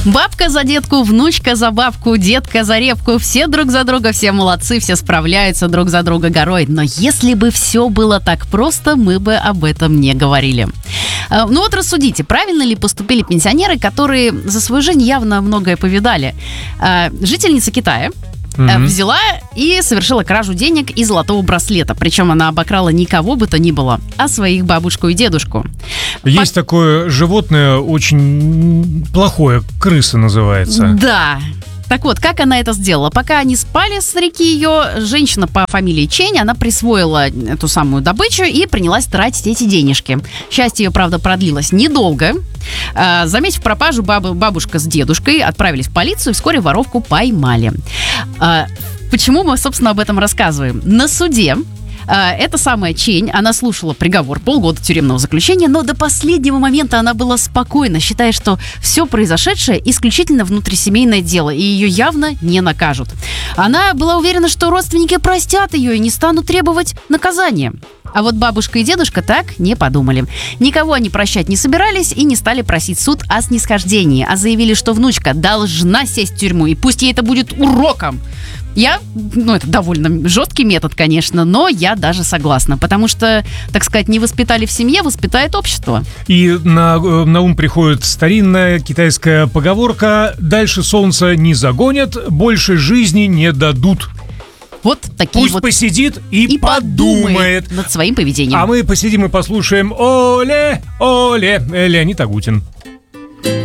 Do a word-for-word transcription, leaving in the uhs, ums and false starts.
Бабка за детку, внучка за бабку, детка за репку. Все друг за друга, все молодцы, все справляются друг за друга горой. Но если бы все было так просто, мы бы об этом не говорили. Ну вот рассудите, правильно ли поступили пенсионеры, которые за свою жизнь явно многое повидали? Жительница Китая Mm-hmm. взяла и совершила кражу денег и золотого браслета. Причем она обокрала никого бы то ни было, а своих бабушку и дедушку. Есть По... такое животное очень плохое, крыса называется. Да. Так вот, как она это сделала? Пока они спали с реки ее, женщина по фамилии Чень, она присвоила эту самую добычу и принялась тратить эти денежки. Счастье ее, правда, продлилось недолго. А, заметив пропажу, бабы, бабушка с дедушкой отправились в полицию и вскоре воровку поймали. А, почему мы, собственно, об этом рассказываем? На суде эта самая Чень, она слушала приговор, полгода тюремного заключения, но до последнего момента она была спокойна, считая, что все произошедшее исключительно внутрисемейное дело, и ее явно не накажут. Она была уверена, что родственники простят ее и не станут требовать наказания. А вот бабушка и дедушка так не подумали. Никого они прощать не собирались и не стали просить суд о снисхождении, а заявили, что внучка должна сесть в тюрьму, и пусть ей это будет уроком. Я, ну, это довольно жесткий метод, конечно, но я даже согласна, потому что, так сказать, не воспитали в семье, воспитает общество. И на, на ум приходит старинная китайская поговорка: дальше солнца не загонят, больше жизни не дадут. Вот такие Пусть вот посидит и, и подумает. подумает над своим поведением. А мы посидим и послушаем «Оле, оле» Леонид Агутин.